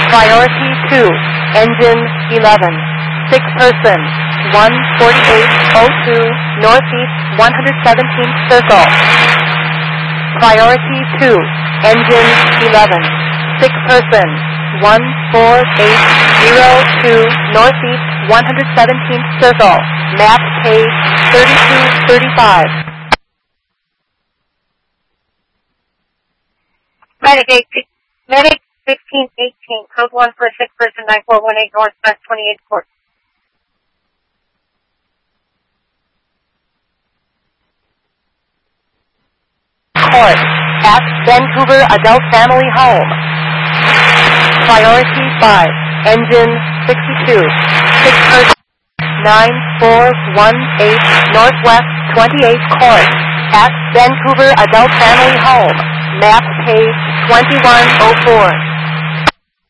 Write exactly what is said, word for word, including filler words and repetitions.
Priority two, engine eleven, six person, one forty-eight oh two, northeast one hundred seventeenth circle. Priority two, engine eleven, six person, one four eight oh two, northeast one hundred seventeenth circle, map page thirty-two thirty-five. Medic eight, Medic sixteen eighteen, code one for six person nine four one eight northwest twenty-eighth court. Court at Vancouver Adult Family Home. Priority five, engine sixty-two, six person, nine four one eight northwest twenty-eighth court at Vancouver Adult Family Home, map page twenty-one oh four.